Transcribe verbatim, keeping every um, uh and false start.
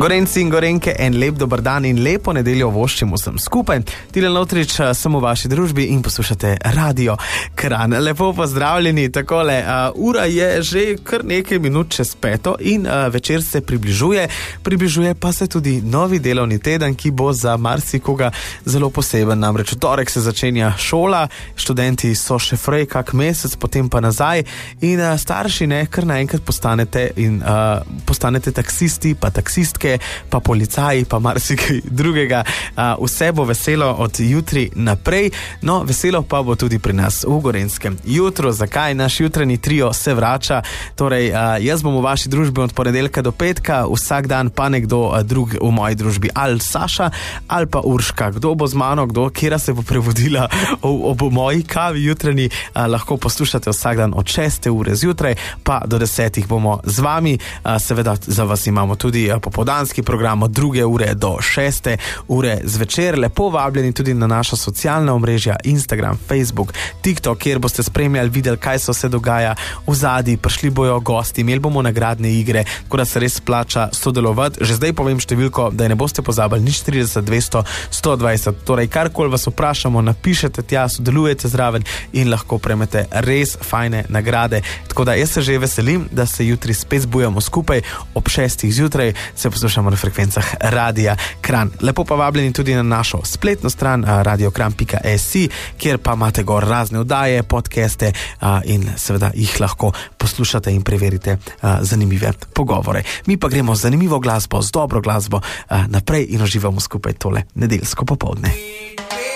Gorenci in Gorenke, en lep dober dan in lepo nedeljo voščimo sem skupaj. Tilen Lotrič, sem v vaši družbi in poslušate Radio Kranj. Lepo pozdravljeni, takole, uh, ura je že kar nekaj minut čez peto in uh, večer se približuje. Približuje pa se tudi novi delovni teden, ki bo za marsikoga zelo poseben. Namreč v torek se začenja šola, študenti so še frej kak mesec, potem pa nazaj in uh, starši ne, kar naenkrat postanete in uh, postanete taksisti, pa taksistke, pa policaji, pa marsikaj drugega. Uh, vse bo veselo od jutri naprej, no veselo pa bo tudi pri nas v Gorenskem jutru. Zakaj? Naš jutranji trio se vrača, torej uh, jaz bom v vaši družbi od ponedeljka do petka, vsak dan pa nekdo uh, drug v moji družbi, ali Saša, ali pa Urška. Kdo bo z mano, kdo, kjera se bo prebudila ob, ob moji kavi jutranji, uh, lahko poslušate vsak dan od šeste ure zjutraj, pa do desetih bomo z vami. Uh, seveda za vas imamo tudi uh, popoldanski program od druge ure do šeste ure zvečer. Lepo vabljeni tudi na naša socialna omrežja Instagram, Facebook, TikTok, kjer boste spremljali, videli, kaj se vse dogaja v zadnji, prišli bojo gosti, imeli bomo nagradne igre, tako da se res plača sodelovati. Že zdaj povem številko, da ne boste pozabili, nič trideset, dvesto, sto dvajset, torej karkoli vas vprašamo, napišete tja, sodelujete zraven in lahko prejmete res fajne nagrade. Tako da jaz se že veselim, da se jutri spet zbujamo skupaj ob šestih zjutraj, se poslušamo na frekvencah Radia Kranj. Lepo pa vabljeni tudi na našo spletno stran radio kranj pika si, kjer pa imate gor razne oddaje, podcaste in seveda jih lahko poslušate in preverite zanimive pogovore. Mi pa gremo z zanimivo glasbo, z dobro glasbo naprej in uživamo skupaj tole nedeljsko popoldne.